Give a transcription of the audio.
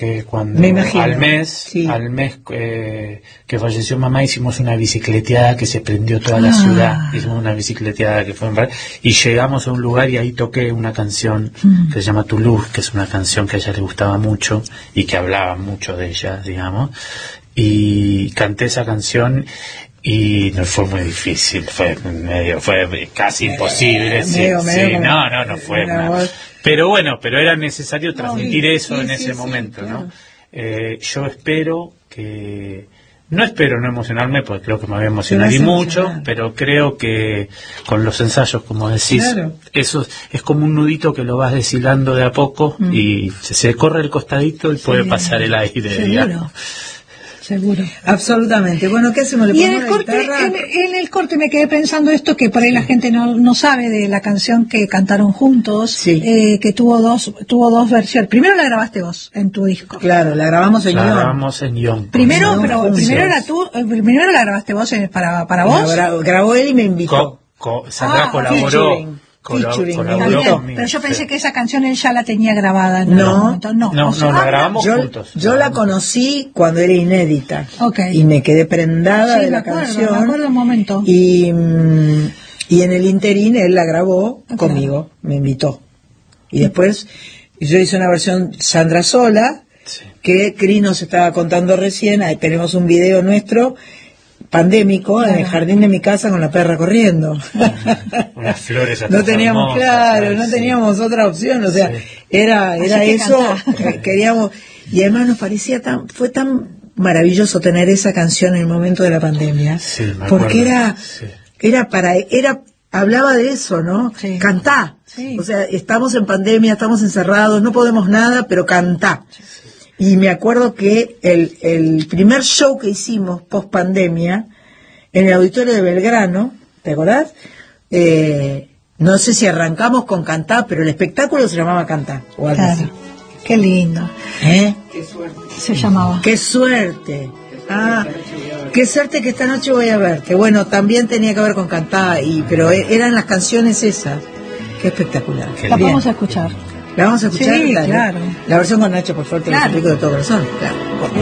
cuando Me imagino. al mes que falleció mamá, hicimos una bicicleteada que se prendió toda la ciudad. Hicimos una bicicleteada que fue y llegamos a un lugar y ahí toqué una canción que se llama Tu Luz, que es una canción que a ella le gustaba mucho y que hablaba mucho de ella, digamos, y canté esa canción. Y no fue muy difícil, fue casi imposible. No fue una... Pero bueno, era necesario transmitir eso en ese momento, claro. ¿No? Yo espero que... No emocionarme, porque creo que me voy a emocionar y mucho, pero creo que con los ensayos, como decís, claro. Eso es como un nudito que lo vas deshilando de a poco y se corre el costadito y puede pasar el aire, digamos. Seguro. Absolutamente. Bueno, ¿qué hacemos? Y en el corte me quedé pensando esto, que por ahí la gente no sabe de la canción que cantaron juntos, que tuvo dos versiones. Primero la grabaste vos en tu disco. Claro, la grabamos en Ion. Primero la grabaste vos para vos. Grabó él y me invitó. Sandra colaboró. Pero yo pensé que esa canción él ya la tenía grabada. No, la grabamos juntos. Yo la conocí cuando era inédita. Y me quedé prendada de la canción. Me acuerdo un momento. Y en el interín él la grabó conmigo, me invitó. Y después yo hice una versión Sandra sola, que Cris nos estaba contando recién. Ahí tenemos un video nuestro pandémico en el jardín de mi casa con la perra corriendo. Unas flores no teníamos no teníamos otra opción, o sea, era eso, queríamos, y además nos parecía fue tan maravilloso tener esa canción en el momento de la pandemia, porque hablaba de eso, ¿no? Cantá, o sea, estamos en pandemia, estamos encerrados, no podemos nada, pero cantá. Y me acuerdo que el primer show que hicimos post pandemia en el auditorio de Belgrano, ¿te acordás? No sé si arrancamos con Cantá, pero el espectáculo se llamaba Cantá o algo así. Qué lindo. Qué suerte. Se llamaba. Qué suerte. Qué suerte que esta noche voy a verte. Bueno, también tenía que ver con Cantá, pero eran las canciones esas. Qué espectacular. La vamos a escuchar. ¿La vamos a escuchar? Sí, claro. La versión con Nacho, por favor, te lo explico de todo corazón. Claro.